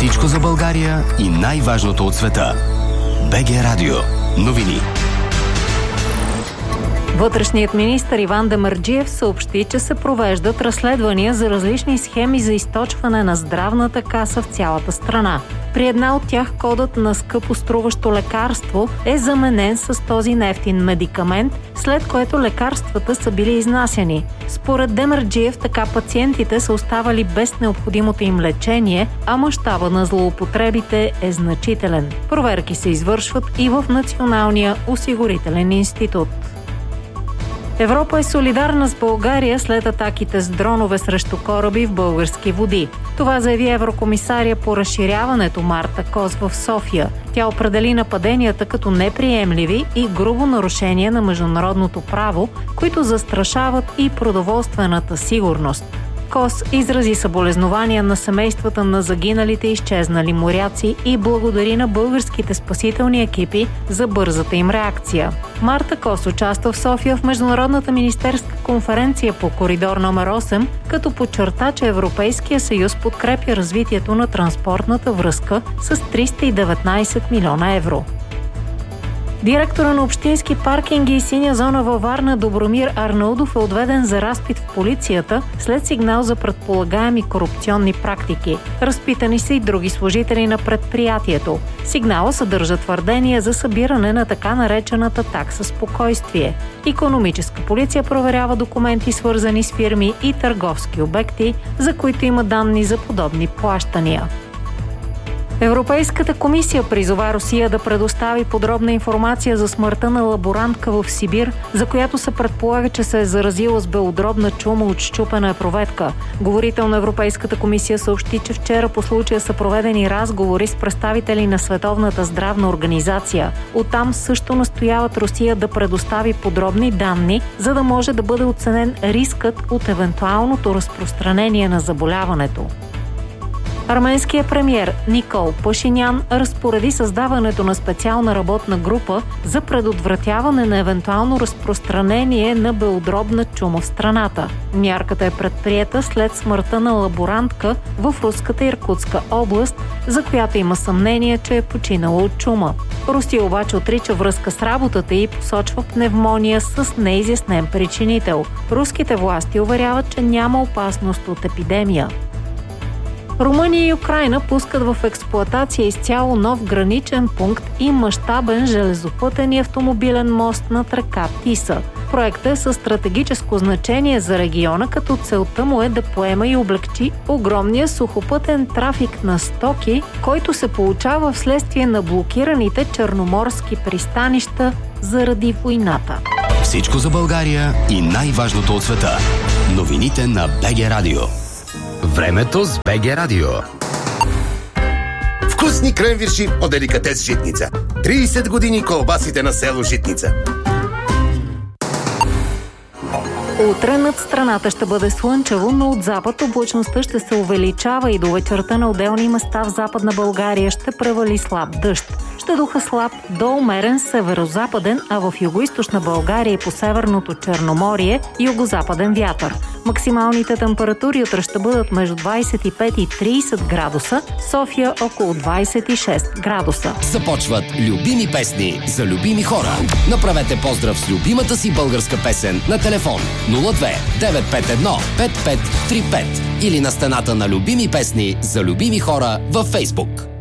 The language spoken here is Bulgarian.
Всичко за България и най-важното от света. БГ Радио. Новини. Вътрешният министър Иван Демерджиев съобщи, че се провеждат разследвания за различни схеми за източване на здравната каса в цялата страна. При една от тях кодът на скъпо струващо лекарство е заменен с този нефтин медикамент, след което лекарствата са били изнасяни. Според Демерджиев, така пациентите са оставали без необходимото им лечение, а мащаба на злоупотребите е значителен. Проверки се извършват и в Националния осигурителен институт. Европа е солидарна с България след атаките с дронове срещу кораби в български води. Това заяви еврокомисария по разширяването Марта Кос в София. Тя определи нападенията като неприемливи и грубо нарушение на международното право, които застрашават и продоволствената сигурност. Кос изрази съболезнования на семействата на загиналите и изчезнали моряци и благодари на българските спасителни екипи за бързата им реакция. Марта Кос участва в София в Международната министерска конференция по коридор номер 8, като подчерта, че Европейския съюз подкрепя развитието на транспортната връзка с 319 милиона евро. Директора на общински паркинги и синя зона във Варна Добромир Арнаудов е отведен за разпит в полицията след сигнал за предполагаеми корупционни практики. Разпитани са и други служители на предприятието. Сигнала съдържа твърдения за събиране на така наречената такса спокойствие. Икономическа полиция проверява документи, свързани с фирми и търговски обекти, за които има данни за подобни плащания. Европейската комисия призова Русия да предостави подробна информация за смъртта на лаборантка в Сибир, за която се предполага, че се е заразила с белодробна чума от счупена епроветка. Говорител на Европейската комисия съобщи, че вчера по случая са проведени разговори с представители на Световната здравна организация. Оттам също настояват Русия да предостави подробни данни, за да може да бъде оценен рискът от евентуалното разпространение на заболяването. Арменският премиер Никол Пашинян разпореди създаването на специална работна група за предотвратяване на евентуално разпространение на белодробна чума в страната. Мярката е предприета след смъртта на лаборантка в руската Иркутска област, за която има съмнение, че е починала от чума. Русия обаче отрича връзка с работата и посочва пневмония с неизяснен причинител. Руските власти уверяват, че няма опасност от епидемия. Румъния и Украйна пускат в експлоатация изцяло нов граничен пункт и мащабен железопътен и автомобилен мост над река Тиса. Проектът е със стратегическо значение за региона, като целта му е да поема и облегчи огромния сухопътен трафик на стоки, който се получава вследствие на блокираните черноморски пристанища заради войната. Всичко за България и най-важното от света. Новините на БГ Радио. Времето с БГ Радио. Вкусни кренвирши от деликатес Житница. 30 години колбасите на село Житница. Утре над страната ще бъде слънчево, но от запад облачността ще се увеличава и до вечерта на отделни места в Западна България ще превали слаб дъжд. Ще духа слаб до умерен северозападен, а в югоизточна България и по северното Черноморие югозападен вятър. Максималните температури утре ще бъдат между 25 и 30 градуса, София около 26 градуса. Започват любими песни за любими хора. Направете поздрав с любимата си българска песен на телефон 02 951 5535 или на стената на любими песни за любими хора във Фейсбук.